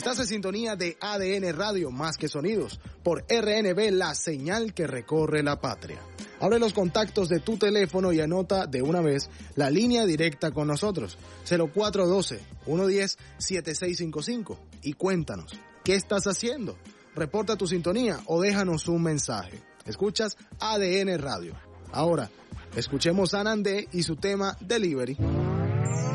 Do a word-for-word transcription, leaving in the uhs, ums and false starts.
Estás en sintonía de A D N Radio, más que sonidos, por R N B, la señal que recorre la patria. Abre los contactos de tu teléfono y anota de una vez la línea directa con nosotros, cero cuatro uno dos, uno uno cero, siete seis cinco cinco, y cuéntanos, ¿qué estás haciendo? Reporta tu sintonía o déjanos un mensaje. Escuchas A D N Radio. Ahora, escuchemos a Nandé y su tema Delivery.